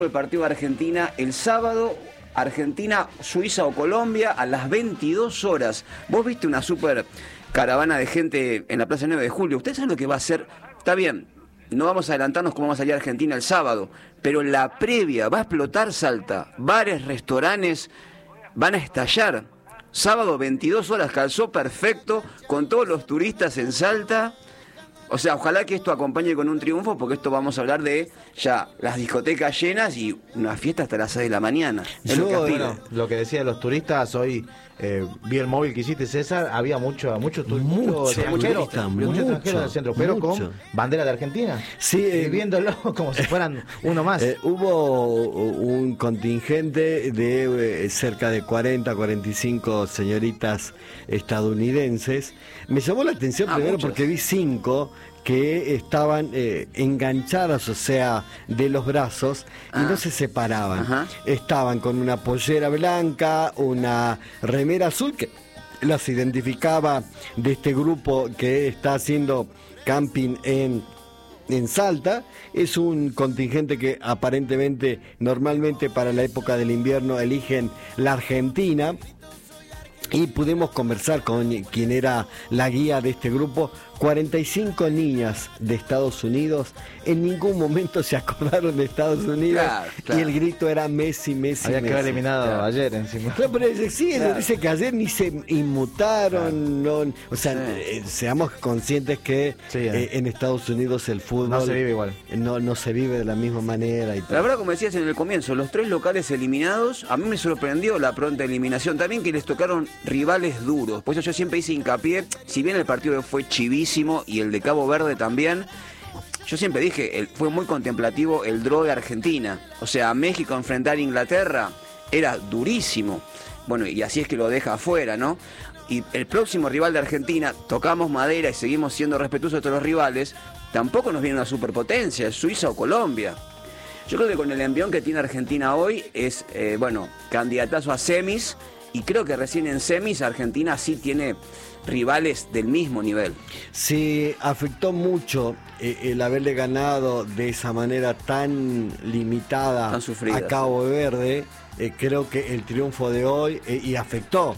El partido de Argentina el sábado, Argentina, Suiza o Colombia a las 22 horas. Vos viste una super caravana de gente en la Plaza 9 de Julio. ¿Ustedes saben lo que va a hacer? Está bien, no vamos a adelantarnos cómo va a salir Argentina el sábado, pero la previa va a explotar Salta. Bares, restaurantes van a estallar. Sábado 22 horas, calzó perfecto con todos los turistas en Salta. O sea, ojalá que esto acompañe con un triunfo, porque esto vamos a hablar de ya las discotecas llenas y una fiesta hasta las 6 de la mañana. Yo, bueno, lo que decía de los turistas, hoy vi el móvil que hiciste, César, había mucho extranjero en el centro, pero con bandera de Argentina. Sí, viéndolo como si fueran uno más. Hubo un contingente de cerca de 40, 45 señoritas estadounidenses. Me llamó la atención primero porque vi 5 que estaban enganchadas, o sea, de los brazos, y no se separaban. Ajá. Estaban con una pollera blanca, una remera azul, que las identificaba de este grupo que está haciendo camping en Salta. Es un contingente que aparentemente, normalmente para la época del invierno, eligen la Argentina. Y pudimos conversar con quien era la guía de este grupo. 45 niñas de Estados Unidos, en ningún momento se acordaron de Estados Unidos, claro. Y el grito era Messi, Messi, había Messi. Quedado eliminado ayer encima. Claro, pero dice que ayer ni se inmutaron, no, o sea, seamos conscientes que en Estados Unidos el fútbol no se vive igual. No se vive de la misma manera. Y todo. La verdad, como decías en el comienzo, los 3 locales eliminados, a mí me sorprendió la pronta eliminación, también que les tocaron rivales duros. Por eso yo siempre hice hincapié, si bien el partido fue chivísimo y el de Cabo Verde también, yo siempre dije, fue muy contemplativo el draw de Argentina. O sea, México enfrentar a Inglaterra era durísimo. Bueno, y así es que lo deja afuera, ¿no? Y el próximo rival de Argentina, tocamos madera y seguimos siendo respetuosos de todos los rivales, tampoco nos viene una superpotencia, es Suiza o Colombia. Yo creo que con el envión que tiene Argentina hoy es, candidatazo a semis, y creo que recién en semis Argentina sí tiene rivales del mismo nivel. Sí, afectó mucho el haberle ganado de esa manera tan limitada a Cabo Verde. Creo que el triunfo de hoy y afectó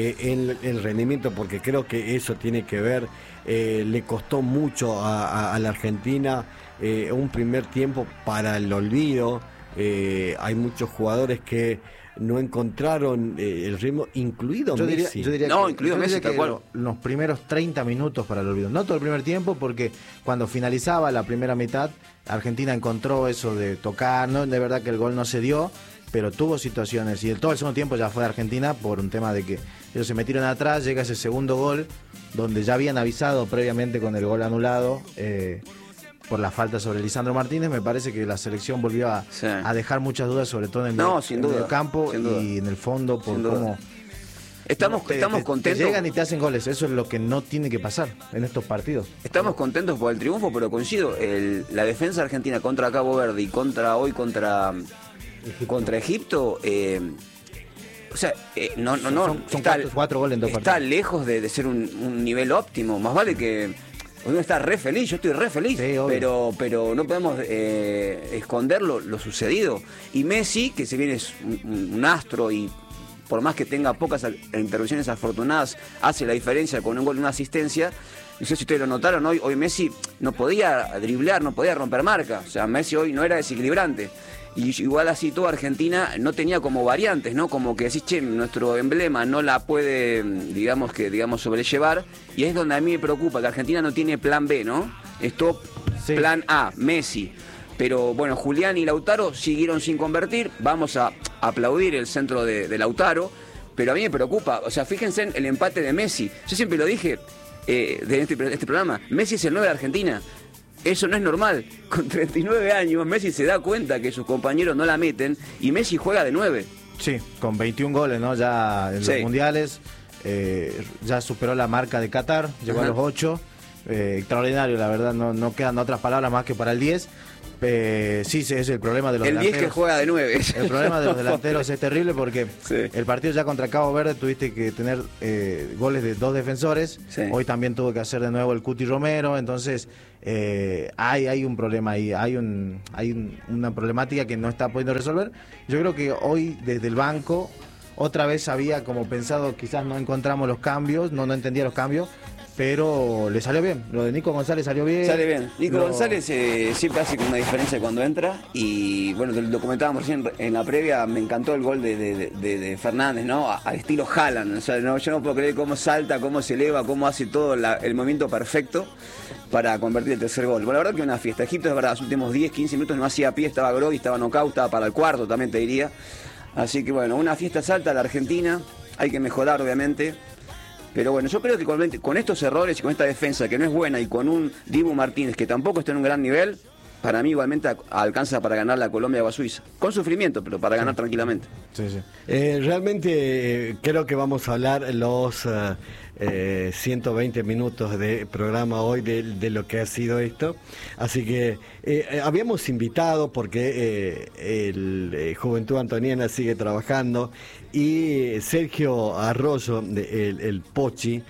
el rendimiento, porque creo que eso tiene que ver, le costó mucho a la Argentina un primer tiempo para el olvido. Hay muchos jugadores que no encontraron el ritmo, incluido Messi. Yo diría que los primeros 30 minutos para el olvido. No todo el primer tiempo, porque cuando finalizaba la primera mitad, Argentina encontró eso de tocar, ¿no? De verdad que el gol no se dio, pero tuvo situaciones. Y todo el segundo tiempo ya fue de Argentina por un tema de que ellos se metieron atrás, llega ese segundo gol, donde ya habían avisado previamente con el gol anulado, por la falta sobre Lisandro Martínez. Me parece que la selección volvió a dejar muchas dudas, sobre todo en el campo y en el fondo, por cómo estamos contentos. Te llegan y te hacen goles, eso es lo que no tiene que pasar en estos partidos. Estamos contentos por el triunfo, pero coincido, la defensa argentina contra Cabo Verde y contra Egipto, son 4 goles en 2 partidos. Está lejos de ser un nivel óptimo. Más vale que uno está re feliz, yo estoy re feliz, sí, pero no podemos esconder lo sucedido. Y Messi, que se viene es un astro, y por más que tenga pocas intervenciones afortunadas, hace la diferencia con un gol y una asistencia. No sé si ustedes lo notaron, hoy Messi no podía driblar, no podía romper marca. O sea, Messi hoy no era desequilibrante. Y igual así toda Argentina no tenía como variantes, ¿no? Como que decís, che, nuestro emblema no la puede, digamos, sobrellevar. Y es donde a mí me preocupa, que Argentina no tiene plan B, ¿no? Esto, plan A, Messi. Pero bueno, Julián y Lautaro siguieron sin convertir. Vamos a aplaudir el centro de Lautaro. Pero a mí me preocupa, o sea, fíjense en el empate de Messi. Yo siempre lo dije de este programa, Messi es el 9 de Argentina. Eso no es normal. Con 39 años Messi se da cuenta que sus compañeros no la meten y Messi juega de 9. Sí, con 21 goles, ¿no? Ya en los mundiales, ya superó la marca de Qatar, llegó a los 8. Extraordinario, la verdad, no quedan otras palabras más que para el 10. Sí, es el problema de los delanteros. El 10 que juega de 9. El problema de los delanteros es terrible porque el partido ya contra Cabo Verde tuviste que tener goles de 2 defensores. Sí. Hoy también tuvo que hacer de nuevo el Cuti Romero. Entonces hay un problema ahí, hay una problemática que no está pudiendo resolver. Yo creo que hoy desde el banco otra vez había como pensado, quizás no encontramos los cambios, no entendía los cambios, pero le salió bien. Lo de Nico González salió bien. Sale bien. Nico González siempre hace una diferencia cuando entra. Y bueno, lo comentábamos recién en la previa, me encantó el gol de Fernández, ¿no? Al estilo Haaland. O sea, yo no puedo creer cómo salta, cómo se eleva, cómo hace todo el movimiento perfecto para convertir el tercer gol. Bueno, la verdad que una fiesta. Egipto, es verdad, los últimos 10, 15 minutos no hacía pie, estaba Grogui, estaba knockout, estaba para el cuarto, también te diría. Así que bueno, una fiesta salta a la Argentina. Hay que mejorar, obviamente. Pero bueno, yo creo que con estos errores y con esta defensa que no es buena y con un Dibu Martínez que tampoco está en un gran nivel, para mí igualmente alcanza para ganar la Colombia o a Suiza. Con sufrimiento, pero para ganar tranquilamente. Sí. Realmente creo que vamos a hablar los 120 minutos de programa hoy de lo que ha sido esto. Así que habíamos invitado, porque el Juventud Antoniana sigue trabajando, y Sergio Arroyo, el Pochi,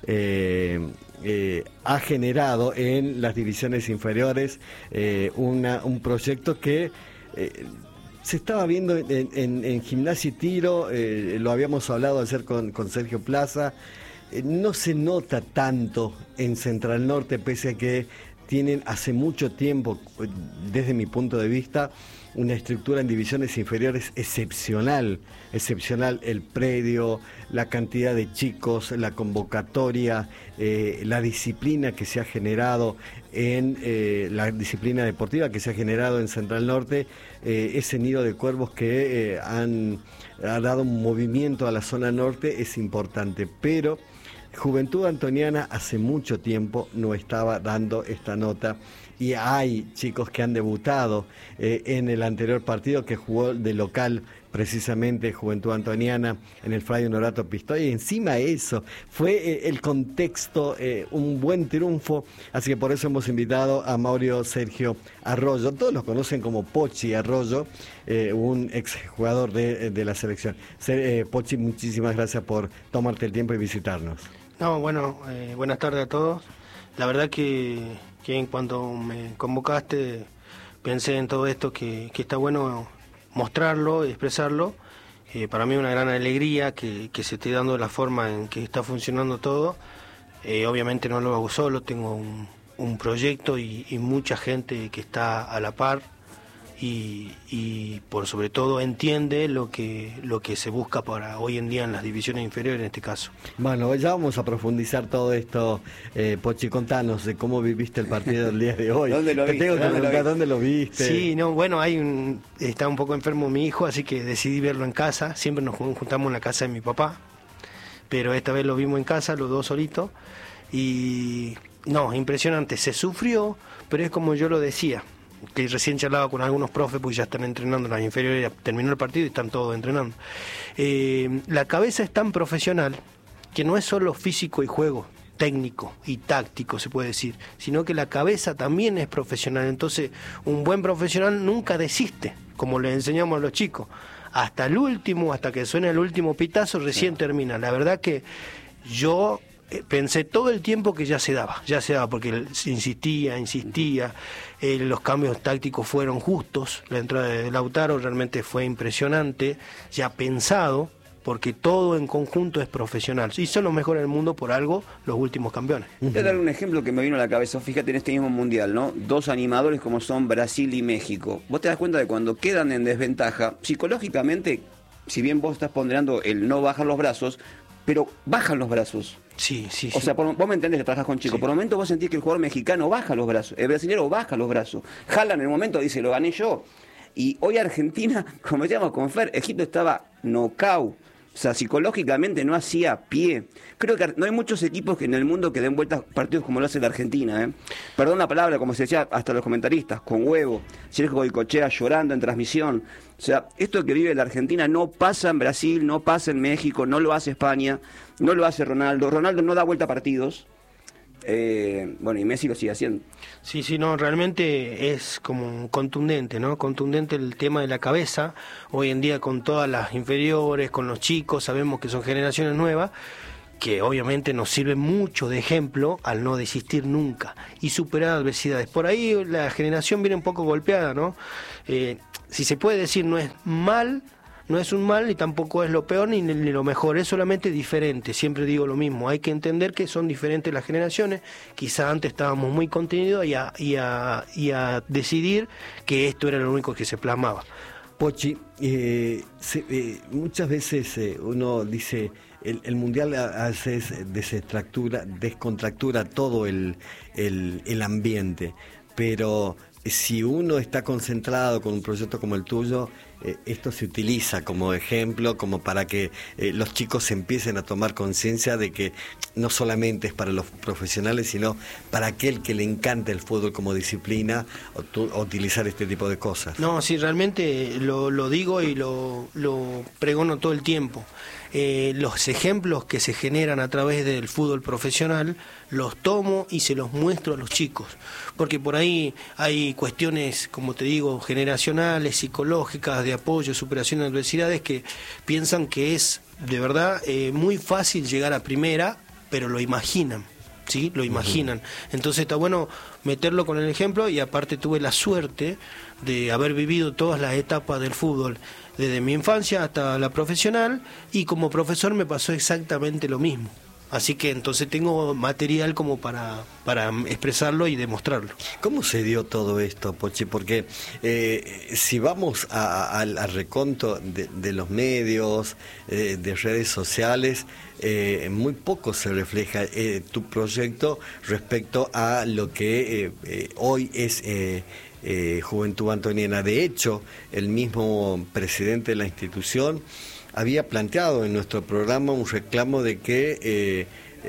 ha generado en las divisiones inferiores un proyecto que se estaba viendo en Gimnasia y Tiro. Lo habíamos hablado ayer con Sergio Plaza. No se nota tanto en Central Norte, pese a que tienen hace mucho tiempo, desde mi punto de vista, una estructura en divisiones inferiores excepcional, el predio, la cantidad de chicos, la convocatoria, la disciplina que se ha generado la disciplina deportiva que se ha generado en Central Norte, ese nido de cuervos que ha dado un movimiento a la zona norte es importante, pero Juventud Antoniana hace mucho tiempo no estaba dando esta nota, y hay chicos que han debutado en el anterior partido que jugó de local precisamente Juventud Antoniana en el Fray Honorato Pistoia, y encima eso fue el contexto, un buen triunfo. Así que por eso hemos invitado a Mauro Sergio Arroyo. Todos lo conocen como Pochi Arroyo, un exjugador de la selección. Pochi, muchísimas gracias por tomarte el tiempo y visitarnos. No, bueno, buenas tardes a todos. La verdad que en cuanto me convocaste pensé en todo esto, que está bueno mostrarlo y expresarlo. Para mí es una gran alegría que se esté dando la forma en que está funcionando todo. Obviamente no lo hago solo, tengo un proyecto y mucha gente que está a la par y por sobre todo entiende lo que se busca para hoy en día en las divisiones inferiores en este caso. Bueno, ya vamos a profundizar todo esto. Pochi, contanos de cómo viviste el partido del día de hoy. ¿Dónde lo viste? ¿Dónde lo viste? Sí, no, bueno, está un poco enfermo mi hijo, así que decidí verlo en casa. Siempre nos juntamos en la casa de mi papá, pero esta vez lo vimos en casa, los dos solitos, y no, impresionante. Se sufrió, pero es como yo lo decía, que recién charlaba con algunos profes, porque ya están entrenando en las inferiores, ya terminó el partido y están todos entrenando. La cabeza es tan profesional que no es solo físico y juego, técnico y táctico se puede decir, sino que la cabeza también es profesional. Entonces un buen profesional nunca desiste, como le enseñamos a los chicos, hasta el último, hasta que suene el último pitazo, recién termina. La verdad que yo pensé todo el tiempo que ya se daba, porque él insistía, los cambios tácticos fueron justos, la entrada de Lautaro realmente fue impresionante, ya pensado, porque todo en conjunto es profesional, y son los mejores del mundo por algo, los últimos campeones. Voy a dar un ejemplo que me vino a la cabeza, fíjate en este mismo mundial, ¿no? Dos animadores como son Brasil y México. Vos te das cuenta de cuando quedan en desventaja, psicológicamente, si bien vos estás ponderando el no bajar los brazos, pero bajan los brazos. Sí. O sea, vos me entendés que trabajas con chicos. Sí. Por el momento vos sentís que el jugador mexicano baja los brazos, el brasileño baja los brazos. Haaland en el momento dice, lo gané yo. Y hoy Argentina, como decíamos con Fer, Egipto estaba knockout. O sea, psicológicamente no hacía pie. Creo que no hay muchos equipos en el mundo que den vueltas partidos como lo hace la Argentina. Perdón la palabra, como se decía hasta los comentaristas, con huevo. Sergio Goycochea llorando en transmisión. O sea, esto que vive la Argentina no pasa en Brasil, no pasa en México, no lo hace España, no lo hace Ronaldo. Ronaldo no da vuelta a partidos. Bueno, y Messi lo sigue haciendo. Sí, no, realmente es como contundente, ¿no? Contundente el tema de la cabeza. Hoy en día con todas las inferiores, con los chicos, sabemos que son generaciones nuevas, que obviamente nos sirve mucho de ejemplo al no desistir nunca y superar adversidades. Por ahí la generación viene un poco golpeada, ¿no? Si se puede decir, no es un mal y tampoco es lo peor ni lo mejor, es solamente diferente. Siempre digo lo mismo, hay que entender que son diferentes las generaciones. Quizá antes estábamos muy contenidos y a decidir que esto era lo único que se plasmaba. Pochi, muchas veces uno dice, el Mundial a veces descontractura todo el ambiente, pero si uno está concentrado con un proyecto como el tuyo, esto se utiliza como ejemplo, como para que los chicos empiecen a tomar conciencia de que no solamente es para los profesionales, sino para aquel que le encanta el fútbol como disciplina, utilizar este tipo de cosas. No, sí, realmente lo digo y lo pregono todo el tiempo. Los ejemplos que se generan a través del fútbol profesional los tomo y se los muestro a los chicos, porque por ahí hay cuestiones, como te digo, generacionales, psicológicas, de apoyo, superación de adversidades, que piensan que es de verdad muy fácil llegar a primera, pero lo imaginan. ¿Sí? Lo imaginan. Entonces está bueno meterlo con el ejemplo, y aparte tuve la suerte de haber vivido todas las etapas del fútbol, desde mi infancia hasta la profesional, y como profesor me pasó exactamente lo mismo. Así que entonces tengo material como para expresarlo y demostrarlo. ¿Cómo se dio todo esto, Pochi? Porque si vamos al reconto de los medios, de redes sociales, muy poco se refleja tu proyecto respecto a lo que hoy es Juventud Antoniana. De hecho, el mismo presidente de la institución había planteado en nuestro programa un reclamo de que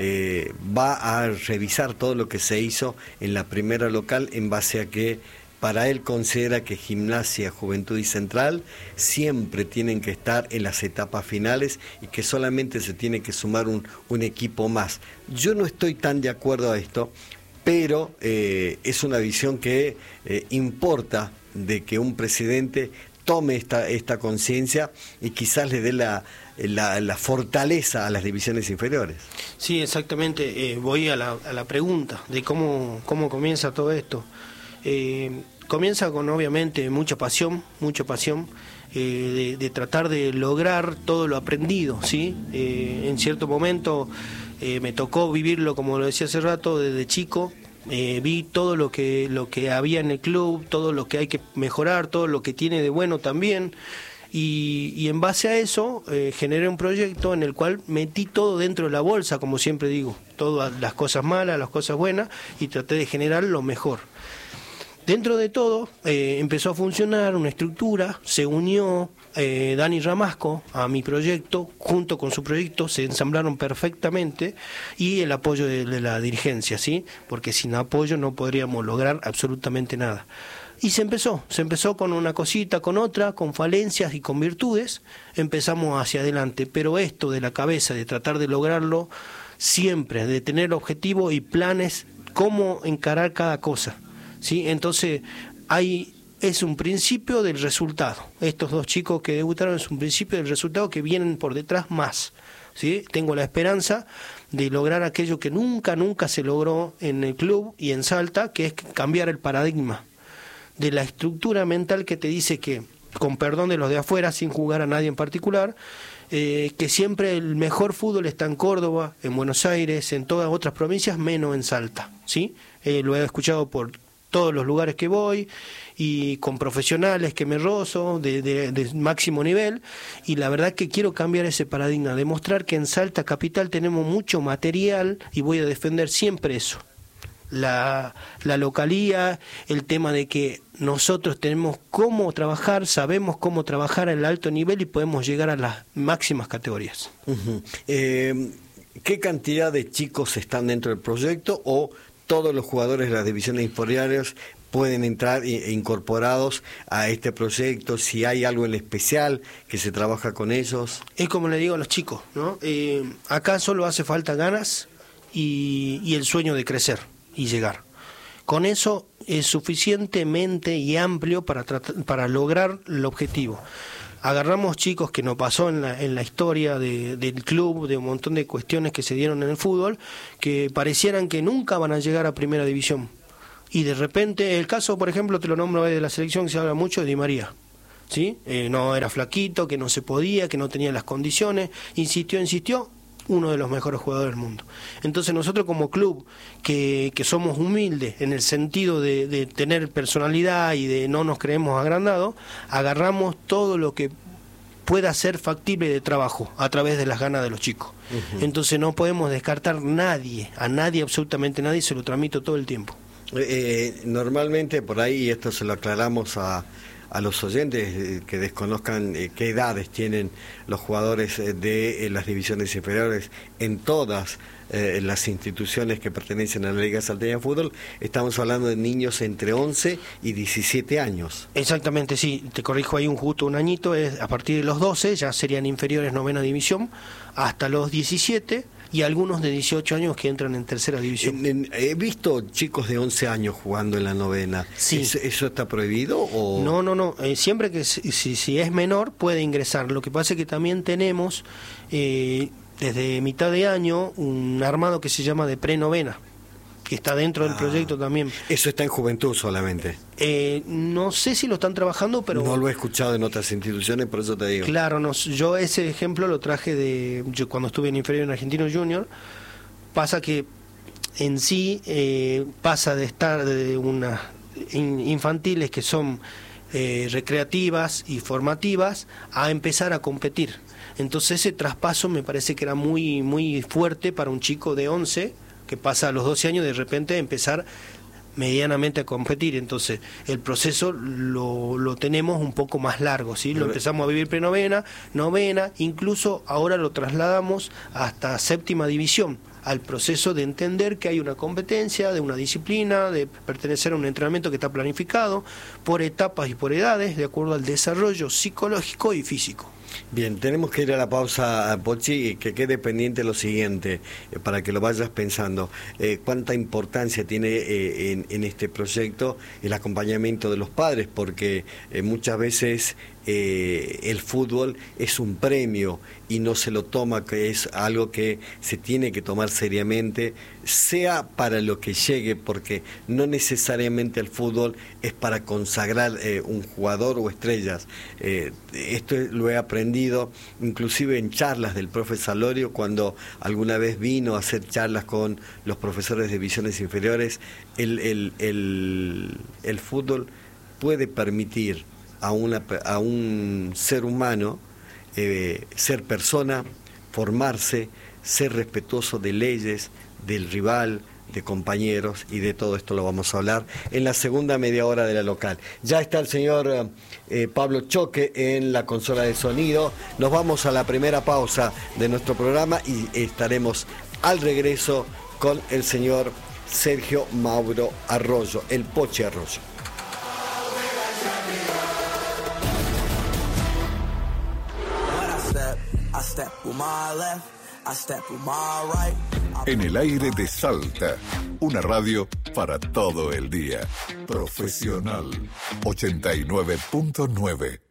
va a revisar todo lo que se hizo en la primera local, en base a que para él considera que Gimnasia, Juventud y Central siempre tienen que estar en las etapas finales y que solamente se tiene que sumar un equipo más. Yo no estoy tan de acuerdo a esto, pero es una visión que importa, de que un presidente tome esta conciencia y quizás le dé la fortaleza a las divisiones inferiores. Sí, exactamente. Voy a la pregunta de cómo comienza todo esto. Comienza con, obviamente, mucha pasión, de tratar de lograr todo lo aprendido, ¿sí? En cierto momento me tocó vivirlo, como lo decía hace rato, desde chico. Vi todo lo que había en el club, todo lo que hay que mejorar, todo lo que tiene de bueno también, y en base a eso generé un proyecto en el cual metí todo dentro de la bolsa, como siempre digo, todas las cosas malas, las cosas buenas, y traté de generar lo mejor. Dentro de todo empezó a funcionar una estructura, se unió Dani Ramasco a mi proyecto, junto con su proyecto se ensamblaron perfectamente, y el apoyo de la dirigencia, ¿sí? Porque sin apoyo no podríamos lograr absolutamente nada. Y se empezó con una cosita, con otra, con falencias y con virtudes, empezamos hacia adelante, pero esto de la cabeza, de tratar de lograrlo siempre, de tener objetivo y planes, cómo encarar cada cosa, ¿sí? Entonces es un principio del resultado. Estos dos chicos que debutaron es un principio del resultado, que vienen por detrás más, ¿sí? Tengo la esperanza de lograr aquello que nunca se logró en el club y en Salta, que es cambiar el paradigma de la estructura mental que te dice que, con perdón de los de afuera, sin jugar a nadie en particular, que siempre el mejor fútbol está en Córdoba, en Buenos Aires, en todas otras provincias, menos en Salta, ¿sí? Lo he escuchado por todos los lugares que voy, y con profesionales que me rozo de máximo nivel, y la verdad que quiero cambiar ese paradigma, demostrar que en Salta capital tenemos mucho material, y voy a defender siempre eso, la localía, el tema de que nosotros tenemos cómo trabajar, sabemos cómo trabajar en el alto nivel y podemos llegar a las máximas categorías. Uh-huh. ¿Qué cantidad de chicos están dentro del proyecto, o todos los jugadores de las divisiones inferiores pueden entrar incorporados a este proyecto? Si hay algo en especial que se trabaja con ellos. Es como le digo a los chicos, ¿no? Acá solo hace falta ganas y el sueño de crecer y llegar. Con eso es suficientemente y amplio para lograr el objetivo. Agarramos chicos que nos pasó en la historia del club, de un montón de cuestiones que se dieron en el fútbol, que parecieran que nunca van a llegar a primera división. Y de repente, el caso, por ejemplo, te lo nombro de la selección, que se habla mucho, de Di María. ¿Sí? No era flaquito, que no se podía, que no tenía las condiciones, insistió, uno de los mejores jugadores del mundo. Entonces nosotros como club, que somos humildes en el sentido de tener personalidad y de no nos creemos agrandados, agarramos todo lo que pueda ser factible de trabajo a través de las ganas de los chicos. Uh-huh. Entonces no podemos descartar a nadie, absolutamente nadie, se lo tramito todo el tiempo. Normalmente por ahí, y esto se lo aclaramos a los oyentes que desconozcan qué edades tienen los jugadores de las divisiones inferiores en todas las instituciones que pertenecen a la Liga Salteña de Fútbol, estamos hablando de niños entre 11 y 17 años. Exactamente, sí, te corrijo ahí justo un añito, es a partir de los 12, ya serían inferiores novena división, hasta los 17, y algunos de 18 años que entran en tercera división. He visto chicos de 11 años jugando en la novena. Sí. ¿Eso está prohibido? ¿O? No. Siempre que si es menor puede ingresar. Lo que pasa es que también tenemos desde mitad de año un armado que se llama de prenovena, que está dentro del proyecto también. ¿Eso está en juventud solamente? No sé si lo están trabajando, pero... No lo he escuchado en otras instituciones, por eso te digo. Claro, yo ese ejemplo lo traje yo cuando estuve en inferior en Argentino Junior. Pasa que en sí pasa de estar de unas infantiles que son recreativas y formativas a empezar a competir. Entonces ese traspaso me parece que era muy, muy fuerte para un chico de 11 que pasa a los 12 años de repente a empezar medianamente a competir. Entonces el proceso lo tenemos un poco más largo, ¿sí? Lo empezamos a vivir prenovena, novena, incluso ahora lo trasladamos hasta séptima división, al proceso de entender que hay una competencia, de una disciplina, de pertenecer a un entrenamiento que está planificado por etapas y por edades, de acuerdo al desarrollo psicológico y físico. Bien, tenemos que ir a la pausa, Pochi, y que quede pendiente lo siguiente, para que lo vayas pensando. ¿Cuánta importancia tiene en este proyecto el acompañamiento de los padres? Porque muchas veces el fútbol es un premio y no se lo toma, que es algo que se tiene que tomar seriamente, sea para lo que llegue, porque no necesariamente el fútbol es para consagrar un jugador o estrellas. Esto lo he aprendido inclusive en charlas del profe Salorio, cuando alguna vez vino a hacer charlas con los profesores de divisiones inferiores. El fútbol puede permitir a un ser humano ser persona, formarse, ser respetuoso de leyes, del rival, de compañeros, y de todo esto lo vamos a hablar en la segunda media hora de la local. Ya está el señor Pablo Choque en la consola de sonido. Nos vamos a la primera pausa de nuestro programa y estaremos al regreso con el señor Sergio Mauro Arroyo, el Pochi Arroyo. En el aire de Salta, una radio para todo el día. Profesional 89.9.